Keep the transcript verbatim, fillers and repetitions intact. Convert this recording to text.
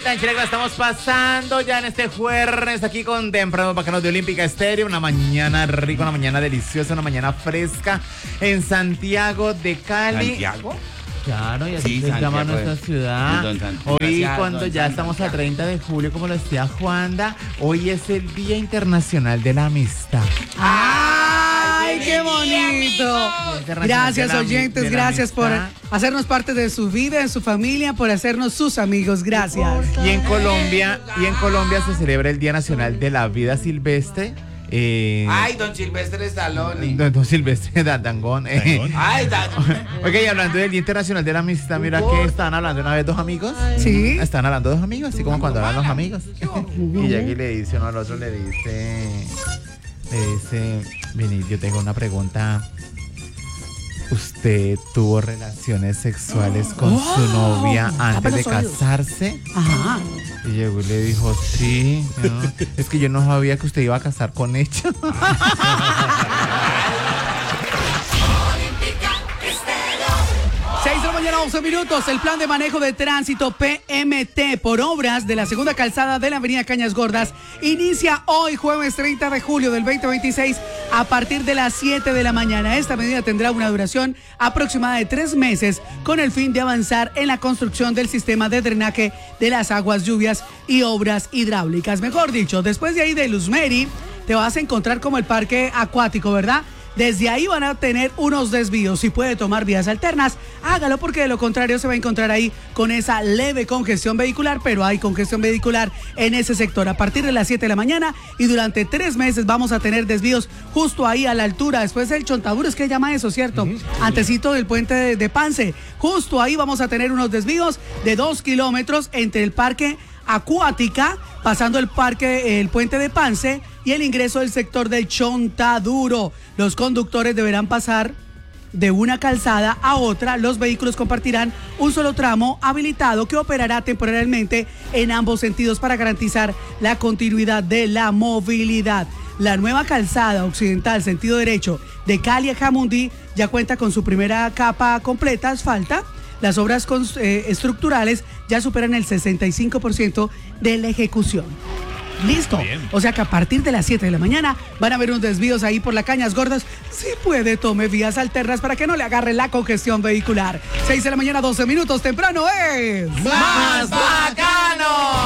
tan chévere que la estamos pasando ya en este jueves aquí con Temprano Bacanos de Olímpica Estéreo. Una mañana rica, una mañana deliciosa, una mañana fresca en Santiago de Cali. ¿Santiago? Claro, y así Sí, se llama Santiago nuestra de- ciudad. Don San- Hoy, Gracias, cuando don ya San estamos a Santiago. treinta de julio, como lo decía Juanda, hoy es el Día Internacional de la Amistad. ¡Ay, qué bonito! Gracias, De la- oyentes, de la gracias por amistad. hacernos parte de su vida, de su familia, por hacernos sus amigos. Gracias. Y en Colombia, y en Colombia se celebra el Día Nacional de la Vida Silvestre. Eh, Ay, don Silvestre Stallone. Don, don Silvestre Dangón. eh. Ay, dan... Oiga, y hablando del Día Internacional de la Amistad, mira que estaban hablando una vez dos amigos. Sí. Están hablando dos amigos, así como cuando hablan los amigos. Y Jackie le dice uno al otro, le dice, le dice, vení, yo tengo una pregunta. ¿Usted tuvo relaciones sexuales con Oh, su novia tápale antes de los oídos. casarse? Ajá. Y llegó y le dijo, sí, ¿no? Es que yo no sabía que usted iba a casar con ella. seis de la mañana, once minutos. El plan de manejo de tránsito P M T por obras de la segunda calzada de la avenida Cañas Gordas inicia hoy, jueves treinta de julio del veinte veintiséis, a partir de las siete de la mañana. Esta medida tendrá una duración aproximada de tres meses con el fin de avanzar en la construcción del sistema de drenaje de las aguas lluvias y obras hidráulicas. Mejor dicho, después de ahí de Luzmeri, te vas a encontrar como el parque acuático, ¿verdad? Desde ahí van a tener unos desvíos. Si puede tomar vías alternas, hágalo, porque de lo contrario se va a encontrar ahí con esa leve congestión vehicular, pero hay congestión vehicular en ese sector a partir de las siete de la mañana y durante tres meses vamos a tener desvíos justo ahí a la altura, después del Chontaduro, es que llama eso, ¿cierto? Uh-huh. Antecito del puente de, de Pance. Justo ahí vamos a tener unos desvíos de dos kilómetros entre el parque Acuática, pasando el parque, el puente de Pance y el ingreso del sector del Chontaduro. Los conductores deberán pasar de una calzada a otra. Los vehículos compartirán un solo tramo habilitado que operará temporalmente en ambos sentidos para garantizar la continuidad de la movilidad. La nueva calzada occidental sentido derecho de Cali a Jamundí ya cuenta con su primera capa completa asfalta. Las obras con, eh, estructurales ya superan el sesenta y cinco por ciento de la ejecución. Listo. O sea que a partir de las siete de la mañana van a haber unos desvíos ahí por las Cañas Gordas. Si puede, tome vías alternas para que no le agarre la congestión vehicular. seis de la mañana, doce minutos. Temprano es... ¡Más bacano!